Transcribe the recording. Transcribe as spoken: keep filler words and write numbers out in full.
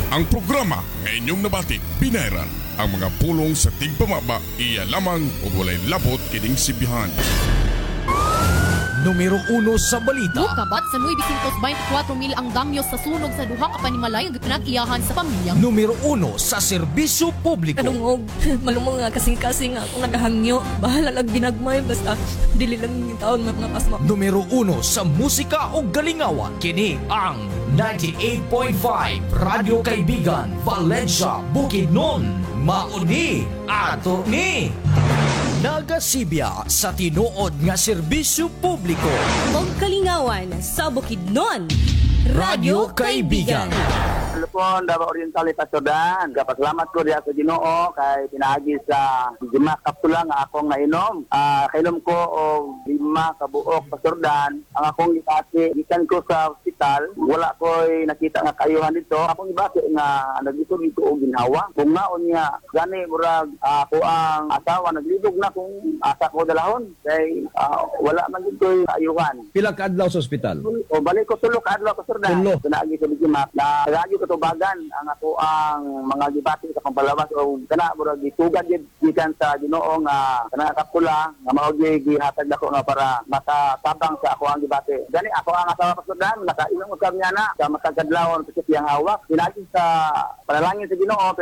Ang programa nga inyong nabati, binayran. Ang mga pulong sa tigpamaba, iya lamang o walay lapot kining sibihan. Numero uno sa balita. Kabat sa nueve twenty-four mil ang damyo sa sunog sa duha ka panimalay nga pinag-iyahan sa pamilya. Numero uno sa serbisyo publiko. Kanungog, malumong nga kasing-kasing nga akong nagahangyo. Bahala lang ginagmay, basta dili lang yung taon mga pasma. Numero uno sa musika o galingawan. Kini ang ninety-eight point five Radio Kaibigan, Valencia, Bukidnon. Mauni ato ni nagasibya sa tinuod nga serbisyo publiko. Og kalingawan sa Bukidnon. Radio Kaibigan. Telepon Davao Oriental Itasodan. Kapasalamat ko diya sa Ginoo kay pinaagi sa lima kapsula nga akong nainom. Ah, kainom ko og lima ka buok pasordan. Ang akong gikasi gikan ko sa ospital. Wala ko'y nakita nga kayuhan dito. Akong ibase nga naglisod dito og ginhawa. Kung naon niya gani murag ako ang asawa naglibog na kung asa ko dalahon kay ah, wala man dito kayuhan. Pila ka adlaw sa ospital? O balik ko tulo ka adlaw pasordan. Tulo. Pinaagi sa Bigimak na radyo katubagan ang ako ang mga gibati sa pampalawas o kana murag gitugad gid gikan sa Ginoo nga kana kapula nga mao gyud gihatag nako nga para makatabang sa ako ang gibati. Gani ako ang asawa pasundan nakainom usab niya na sa matag adlaw sa siyang hawak pinagi sa panalangin sa Ginoo.